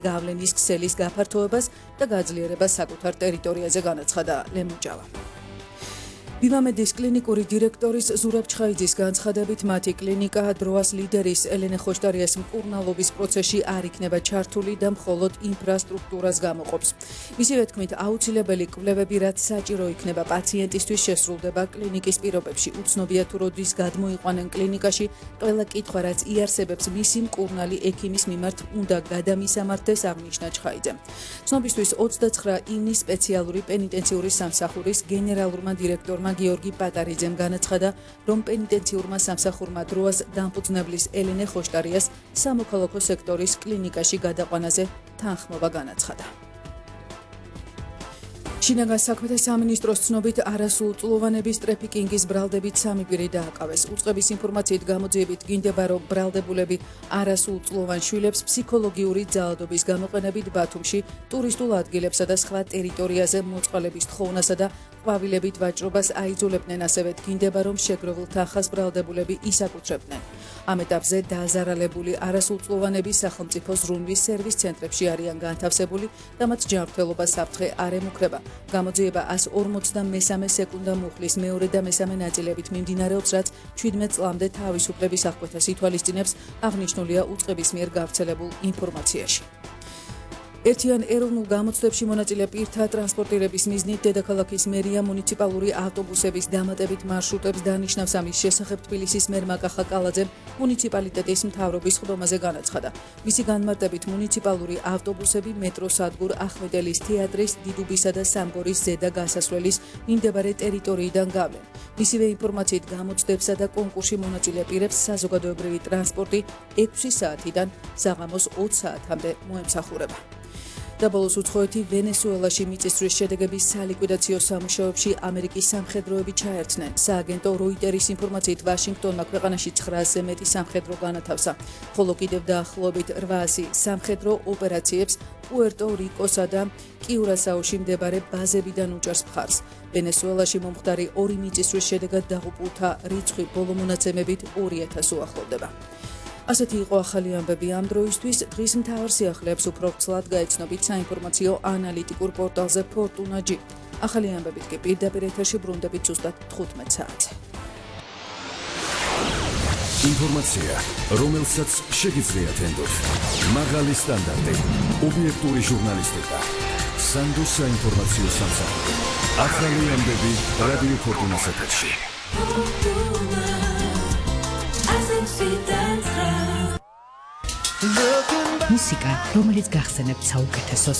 გავლენის ქსელის გაფართოებას და გაძლიერებას საკუთარ ტერიტორიაზე განაცხადა ლემუჯავა. ბიმამედის კლინიკური დირექტორის ზურაბ ჩხაიძის განცხადებით, მათი კლინიკა დროას ლიდერის ელენე ხოშტარიას მკურნალობის პროცესში არ იქნება ჩართული და მხოლოდ ინფრასტრუქტურას გამოყოფს. მისივე თქმით, აუცილებელი კვლევები, რაც საჭირო იქნება პაციენტისთვის, შესრულდება კლინიკის პირობებში. უცნობია თუ როდის გადმოიყვანენ კლინიკაში, ყველა კითხვა, რაც იარსებებს მისი მკურნალი ექიმის მიმართ, უნდა გადამისამართდეს, აღნიშნა ჩხაიძემ. ცნობისთვის 29 ივნის სპეციალური პენიტენციური სამსახურის გენერალურმა დირექტორმა გიორგი პატარიძემ განაცხადა, რომ პენიტენციურმა სამსახურმა დროას დამფუძნებლის ელენე ხოშტარიას სამოქალაქო სექტორის კლინიკაში გადაყვანაზე თანხმობა განაცხადა. შინაგან საქმეთა სამინისტროს ცნობით არასრულწლოვანების ტრაფიკინგის ბრალდებით 3 პირი დააკავეს. უწყების ინფორმაციით გამოძიებით გინდება, რომ ბრალდებულები არასრულწლოვან შვილებს ფსიქოლოგიური ძალადობის გამოყენებით ბათუმში ტურისტულ ადგილებსა და სხვა ტერიტორიაზე მოწყალების თხოვნასა და ყვავილებით ვაჭრობას აიძულებდნენ. ასევე გინდება, რომ შეგროვილ თანხას ბრალდებულები ისაკუთრებდნენ. ამ ეტაპზე დაზარალებული არასრულწლოვანები სახელმწიფო ზრუნვის სერვის ცენტრებში არიან განთავსებული და მათ ჯანმრთელობა საფრთხე არ ემუქრება. გამოძიება 153 სეკუნდა მუხლის მეორე და მესამე ნაწილებით მიმდინარეობს, რაც 17 წლამდე თავისუფლების აღკვეთას ითვალისწინებს, აღნიშნულია უწყების მიერ გავრცელებულ ინფორმაციაში. ერთიან ეროვნულ გამოცდებში მონაწილე პირთა ტრანსპორტირების მიზნით დედაქალაქის მერია მუნიციპალური ავტობუსების დამატებით მარშრუტებს დანიშნავს. ამის შესახებ თბილისის მერ მაკახა კალაძემ მუნიციპალიტეტის მთავრობის ხდომაზე განაცხადა. მისი განმარტებით მუნიციპალური ავტობუსები მეტროსადგურ ახმეტელის თეატრის, დიდუბისა და სამგორის ზედა გასასვლელის მიმდებარე ტერიტორიიდან გავლენ. მისივე ინფორმაციით გამოცდებსა და კონკურსში მონაწილე პირებს საზოგადოებრივი ტრანსპორტი 6 საათიდან საღამოს 20 საათამდე მოემსახურება. და ბოლოს უცხოეთი ვენესუელაში მიწისძვრის შედეგების სალიკვიდაციო სამუშაოებში ამერიკის სამხედროები ჩაერთნენ. სააგენტო როიტერის ინფორმაციით ვაშინგტონმა ქვეყანაში 900-ზე მეტი სამხედრო განათავსა, ხოლო კიდევ დაახლოებით 800 სამხედრო ოპერაციებს პუერტო-რიკოსა და კიურასაოში მდებარე ბაზებიდან უჭერს მხარს. ვენესუელაში მომხდარი 2 მიწისძვრის შედეგად დაღუპულთა რიცხვი ბოლო მონაცემებით 2000 უახლოვდება. ასეთი იყო ახალი ამბები ამ დროისთვის. დღის მთავარ სიახლეებს უფრო ვრცლად გაეცნობით საინფორმაციო ანალიტიკურ პორტალზე Fortuna.g. ახალი ამბებით კი პირდაპირ ეთერში ბრუნდებით ზუსტად 15 საათზე. ინფორმაცია, რომელსაც შეგიძლიათ ენდოთ. მაღალი სტანდარტი, ობიექტური ჟურნალისტიკა. სანდო საინფორმაციო სამსახური. ახალი ამბები რადიო Fortuna's ეთერში. მუსიკა, რომელიც გახსენებთ საუკეთესოს